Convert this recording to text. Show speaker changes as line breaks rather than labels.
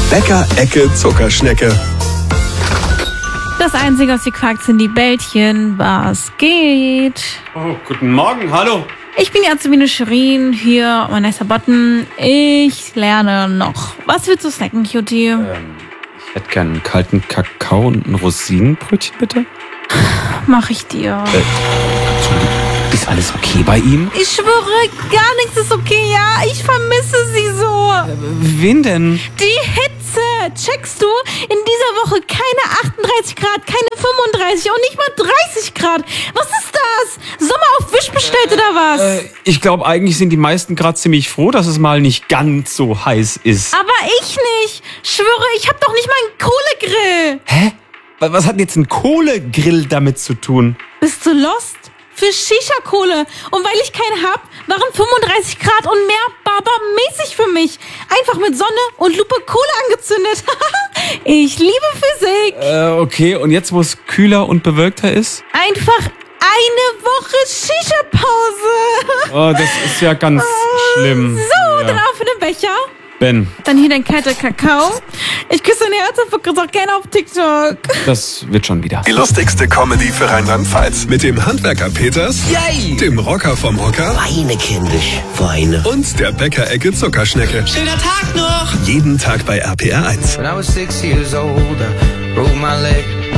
Bäcker-Ecke Zuckerschnecke.
Das Einzige, was sie quakt, sind die Bällchen. Was geht?
Oh, guten Morgen, hallo.
Ich bin die Azubine Shirin, hier mein nächster Button. Ich lerne noch. Was willst du snacken, Cutie?
Ich hätte gern einen kalten Kakao und ein Rosinenbrötchen, bitte.
Mach ich dir.
Ist alles okay bei ihm?
Ich schwöre, gar nichts ist okay, ja? Ich vermisse sie so.
Wen denn?
Die Hitze. Checkst du? In dieser Woche keine 38 Grad, keine 35 und nicht mal 30 Grad. Was ist das? Sommer auf Wisch bestellt oder was?
Ich glaube, eigentlich sind die meisten gerade ziemlich froh, dass es mal nicht ganz so heiß ist.
Aber ich nicht. Schwöre, ich hab doch nicht mal einen Kohlegrill.
Hä? Was hat denn jetzt ein Kohlegrill damit zu tun?
Bist du lost? Für Shisha-Kohle. Und weil ich keine hab, waren 35 Grad und mehr barbarmäßig für mich. Einfach mit Sonne und Lupe Kohle angezündet. Ich liebe Physik.
Okay, und jetzt, wo es kühler und bewölkter ist?
Einfach eine Woche Shisha-Pause.
Oh, das ist ja ganz schlimm.
So,
Ja.
dann auf in den Becher.
Ben,
Dann hier dein kalter Kakao. Ich küsse dein Herz und verkürze auch gerne auf TikTok.
das wird schon wieder.
Die lustigste Comedy für Rheinland-Pfalz. Mit dem Handwerker Peters,
Yay!
dem Rocker vom Hocker
Weine, kindisch, weine.
und der Bäcker-Ecke Zuckerschnecke.
Schöner Tag noch!
Jeden Tag bei RPR 1.
When I was 6 years old, I broke my leg.